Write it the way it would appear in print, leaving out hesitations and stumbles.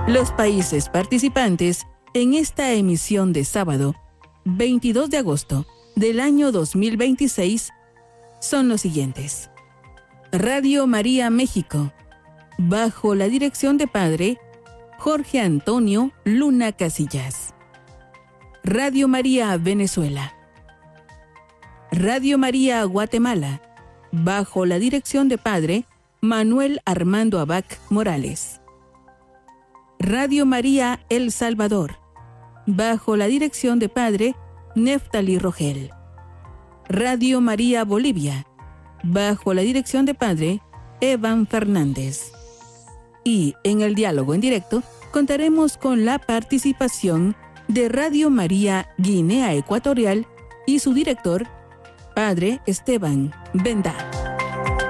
Los países participantes en esta emisión de sábado, 22 de agosto del año 2026, son los siguientes. Radio María México, bajo la dirección de Padre Jorge Antonio Luna Casillas. Radio María Venezuela. Radio María Guatemala, bajo la dirección de Padre Manuel Armando Abad Morales. Radio María El Salvador, bajo la dirección de Padre Neftali Rogel. Radio María Bolivia, bajo la dirección de Padre Evan Fernández. Y en el diálogo en directo contaremos con la participación de Radio María Guinea Ecuatorial y su director, Padre Esteban Benda.